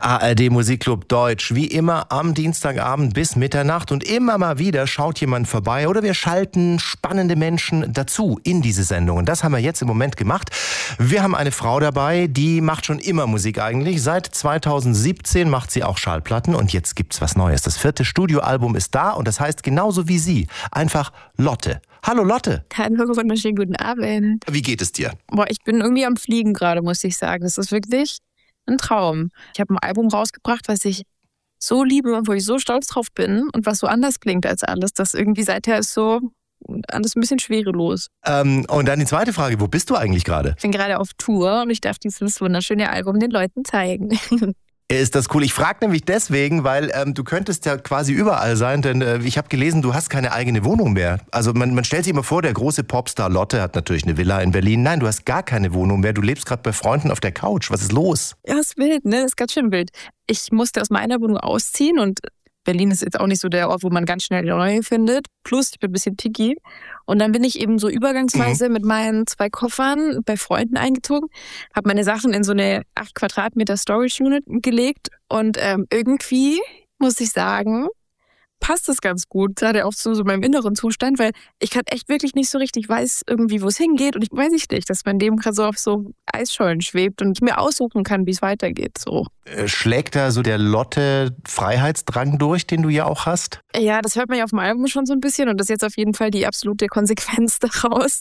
ARD Musikclub Deutsch, wie immer am Dienstagabend bis Mitternacht und immer mal wieder schaut jemand vorbei oder wir schalten spannende Menschen dazu in diese Sendung. Und das haben wir jetzt im Moment gemacht. Wir haben eine Frau dabei, die macht schon immer Musik eigentlich. Seit 2017 macht sie auch Schallplatten und jetzt gibt's was Neues. Das 4. Studioalbum ist da und das heißt genauso wie sie, einfach Lotte. Hallo Lotte. Hallo, wunderschönen guten Abend. Wie geht es dir? Boah, ich bin irgendwie am Fliegen gerade, muss ich sagen. Das ist wirklich ein Traum. Ich habe ein Album rausgebracht, was ich so liebe und wo ich so stolz drauf bin und was so anders klingt als alles. Das irgendwie seither ist so alles ein bisschen schwerelos. Und dann die zweite Frage, wo bist du eigentlich gerade? Ich bin gerade auf Tour und ich darf dieses wunderschöne Album den Leuten zeigen. Ist das cool? Ich frage nämlich deswegen, weil du könntest ja quasi überall sein, denn ich habe gelesen, du hast keine eigene Wohnung mehr. Also man stellt sich immer vor, der große Popstar Lotte hat natürlich eine Villa in Berlin. Nein, du hast gar keine Wohnung mehr. Du lebst gerade bei Freunden auf der Couch. Was ist los? Ja, ist wild, ne? Ist ganz schön wild. Ich musste aus meiner Wohnung ausziehen und Berlin ist jetzt auch nicht so der Ort, wo man ganz schnell eine neue findet. Plus, ich bin ein bisschen picky. Und dann bin ich eben so übergangsweise mit meinen 2 Koffern bei Freunden eingezogen, habe meine Sachen in so eine 8 Quadratmeter Storage Unit gelegt und irgendwie, muss ich sagen, passt das ganz gut, gerade auch zu so meinem inneren Zustand, weil ich gerade echt wirklich nicht so richtig weiß irgendwie, wo es hingeht und ich weiß nicht, dass mein Leben gerade so auf so Eisschollen schwebt und ich mir aussuchen kann, wie es weitergeht. So. Schlägt da so der Lotte-Freiheitsdrang durch, den du ja auch hast? Ja, das hört man ja auf dem Album schon so ein bisschen und das ist jetzt auf jeden Fall die absolute Konsequenz daraus.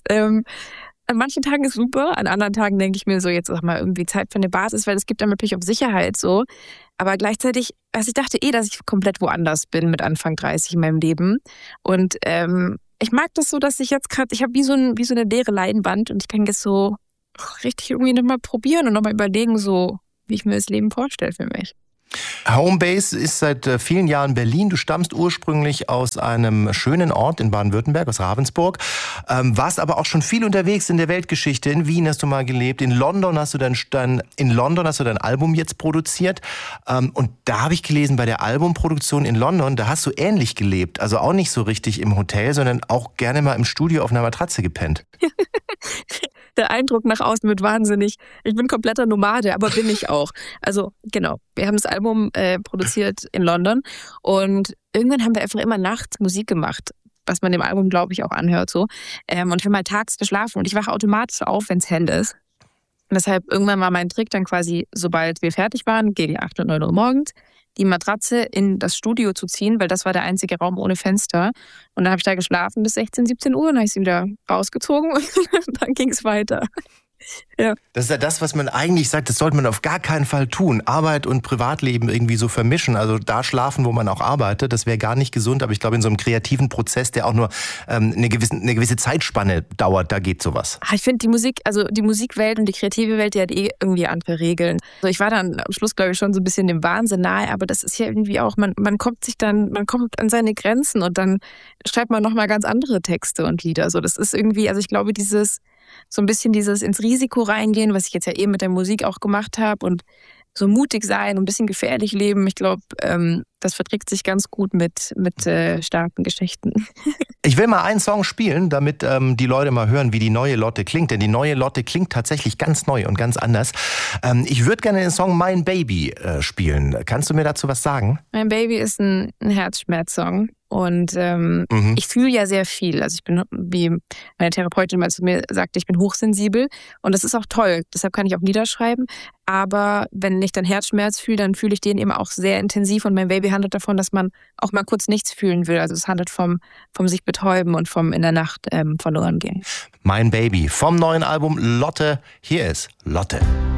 An manchen Tagen ist super, an anderen Tagen denke ich mir so, jetzt sag mal irgendwie Zeit für eine Basis, weil es gibt dann natürlich auch Sicherheit so. Aber gleichzeitig, also ich dachte dass ich komplett woanders bin mit Anfang 30 in meinem Leben. Und ich mag das so, dass ich jetzt gerade, ich habe wie so eine leere Leinwand und ich kann jetzt so richtig irgendwie nochmal probieren und nochmal überlegen, so wie ich mir das Leben vorstelle für mich. Homebase ist seit vielen Jahren Berlin. Du stammst ursprünglich aus einem schönen Ort in Baden-Württemberg, aus Ravensburg. Warst aber auch schon viel unterwegs in der Weltgeschichte. In Wien hast du mal gelebt. In London hast du dein Album jetzt produziert. Und da habe ich gelesen, bei der Albumproduktion in London, da hast du ähnlich gelebt. Also auch nicht so richtig im Hotel, sondern auch gerne mal im Studio auf einer Matratze gepennt. Der Eindruck nach außen wird wahnsinnig. Ich bin kompletter Nomade, aber bin ich auch. Also genau, wir haben das Album produziert in London und irgendwann haben wir einfach immer nachts Musik gemacht, was man dem Album, glaube ich, auch anhört. So. Und wir haben halt tags geschlafen und ich wache automatisch auf, wenn es hell ist. Und deshalb irgendwann war mein Trick dann quasi, sobald wir fertig waren, gegen 8 und 9 Uhr morgens, die Matratze in das Studio zu ziehen, weil das war der einzige Raum ohne Fenster. Und dann habe ich da geschlafen bis 16, 17 Uhr, dann habe ich sie wieder rausgezogen und dann ging es weiter. Ja. Das ist ja das, was man eigentlich sagt, das sollte man auf gar keinen Fall tun. Arbeit und Privatleben irgendwie so vermischen. Also da schlafen, wo man auch arbeitet, das wäre gar nicht gesund. Aber ich glaube, in so einem kreativen Prozess, der auch nur eine gewisse Zeitspanne dauert, da geht sowas. Ich finde die Musikwelt und die kreative Welt, die hat irgendwie andere Regeln. Also ich war dann am Schluss, glaube ich, schon so ein bisschen dem Wahnsinn nahe, aber das ist ja irgendwie auch, man kommt an seine Grenzen und dann schreibt man nochmal ganz andere Texte und Lieder. Also das ist irgendwie, also ich glaube, so ein bisschen dieses ins Risiko reingehen, was ich jetzt ja eben mit der Musik auch gemacht habe und so mutig sein und ein bisschen gefährlich leben. Ich glaube, das verträgt sich ganz gut mit starken Geschichten. Ich will mal einen Song spielen, damit die Leute mal hören, wie die neue Lotte klingt. Denn die neue Lotte klingt tatsächlich ganz neu und ganz anders. Ich würde gerne den Song Mein Baby spielen. Kannst du mir dazu was sagen? Mein Baby ist ein Herzschmerzsong. Und ich fühle ja sehr viel. Also ich bin, wie meine Therapeutin mal zu mir sagte, ich bin hochsensibel. Und das ist auch toll. Deshalb kann ich auch niederschreiben. Aber wenn ich dann Herzschmerz fühle, dann fühle ich den eben auch sehr intensiv. Und mein Baby handelt davon, dass man auch mal kurz nichts fühlen will. Also es handelt vom sich betäuben und vom in der Nacht verloren gehen. Mein Baby vom neuen Album Lotte. Hier ist Lotte.